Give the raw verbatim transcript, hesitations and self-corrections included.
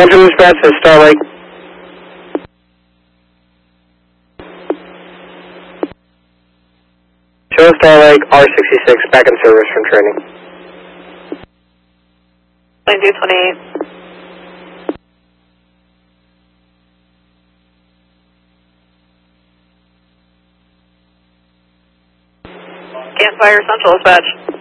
Central Dispatch to Star Lake. Show Star Lake R sixty-six back in service from training. ninety-two twenty-eight. Campfire Central Dispatch.